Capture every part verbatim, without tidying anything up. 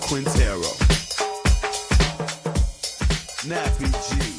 Quintero, Nappy G.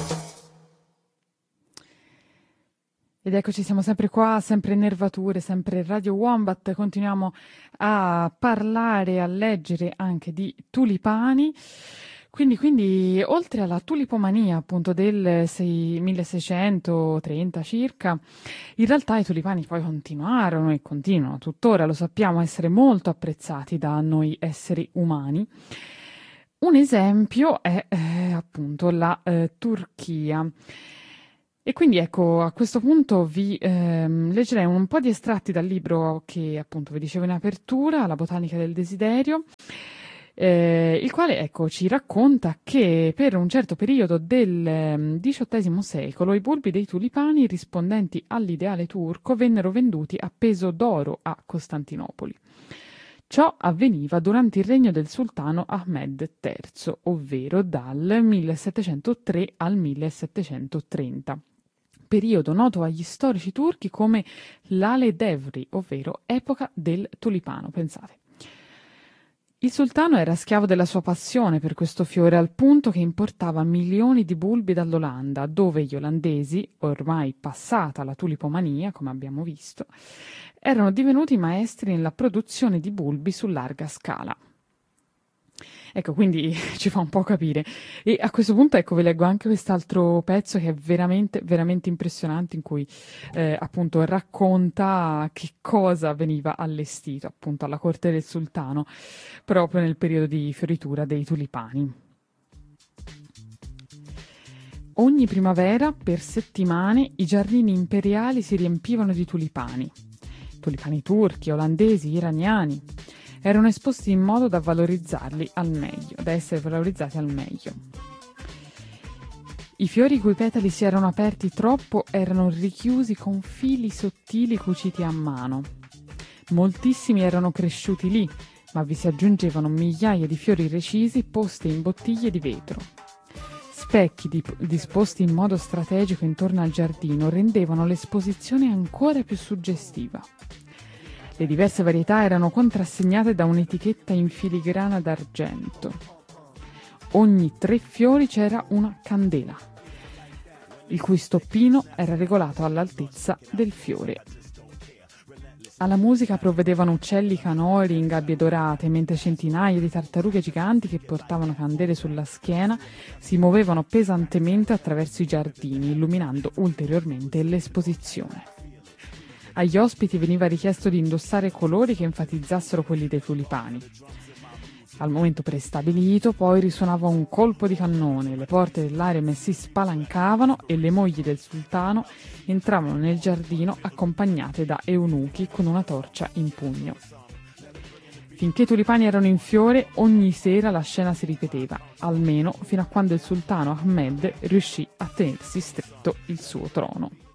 Ed eccoci, siamo sempre qua, sempre Nervature, sempre Radio Wombat, continuiamo a parlare, a leggere anche di tulipani. Quindi, quindi oltre alla tulipomania appunto del sei- milleseicentotrenta circa, in realtà i tulipani poi continuarono e continuano tuttora, lo sappiamo, a essere molto apprezzati da noi esseri umani. Un esempio è eh, appunto la eh, Turchia. E quindi ecco, a questo punto vi ehm, leggerei un po' di estratti dal libro che appunto vi dicevo in apertura, La botanica del desiderio, eh, il quale ecco, ci racconta che per un certo periodo del ehm, diciottesimo secolo i bulbi dei tulipani rispondenti all'ideale turco vennero venduti a peso d'oro a Costantinopoli. Ciò avveniva durante il regno del sultano Ahmed terzo, ovvero dal millesettecentotre al millesettecentotrenta, periodo noto agli storici turchi come l'Ale Devri, ovvero epoca del tulipano, pensate. Il sultano era schiavo della sua passione per questo fiore al punto che importava milioni di bulbi dall'Olanda, dove gli olandesi, ormai passata la tulipomania, come abbiamo visto, erano divenuti maestri nella produzione di bulbi su larga scala. Ecco, quindi ci fa un po' capire. E a questo punto, ecco, vi leggo anche quest'altro pezzo che è veramente, veramente impressionante, in cui eh, appunto racconta che cosa veniva allestito appunto alla corte del sultano proprio nel periodo di fioritura dei tulipani. Ogni primavera, per settimane, i giardini imperiali si riempivano di tulipani. Tulipani turchi, olandesi, iraniani. Erano esposti in modo da valorizzarli al meglio, da essere valorizzati al meglio. I fiori i cui petali si erano aperti troppo erano richiusi con fili sottili cuciti a mano. Moltissimi erano cresciuti lì, ma vi si aggiungevano migliaia di fiori recisi posti in bottiglie di vetro. Specchi di, disposti in modo strategico intorno al giardino rendevano l'esposizione ancora più suggestiva. Le diverse varietà erano contrassegnate da un'etichetta in filigrana d'argento. Ogni tre fiori c'era una candela, il cui stoppino era regolato all'altezza del fiore. Alla musica provvedevano uccelli canori in gabbie dorate, mentre centinaia di tartarughe giganti che portavano candele sulla schiena si muovevano pesantemente attraverso i giardini, illuminando ulteriormente l'esposizione. Agli ospiti veniva richiesto di indossare colori che enfatizzassero quelli dei tulipani. Al momento prestabilito poi risuonava un colpo di cannone, le porte dell'harem si spalancavano e le mogli del sultano entravano nel giardino accompagnate da eunuchi con una torcia in pugno. Finché i tulipani erano in fiore, ogni sera la scena si ripeteva, almeno fino a quando il sultano Ahmed riuscì a tenersi stretto il suo trono.